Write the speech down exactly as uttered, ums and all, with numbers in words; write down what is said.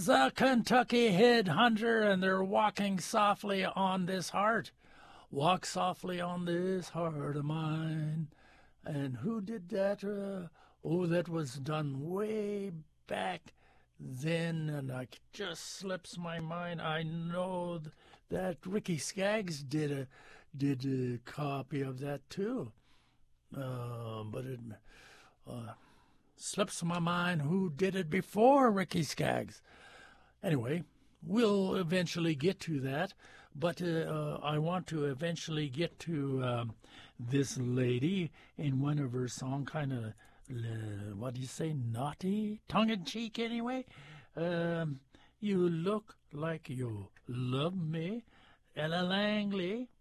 is a Kentucky headhunter, and they're walking softly on this heart. Walk softly on this heart of mine. And who did that? Uh, oh, that was done way back then, and it just slips my mind. I know th- that Ricky Skaggs did a did a copy of that too, uh, but it uh, slips my mind who did it before Ricky Skaggs. Anyway, we'll eventually get to that, but uh, uh, I want to eventually get to um, this lady in one of her songs, kind of, uh, what do you say, naughty, tongue-in-cheek anyway. Um, you look like you love me, Ella Langley.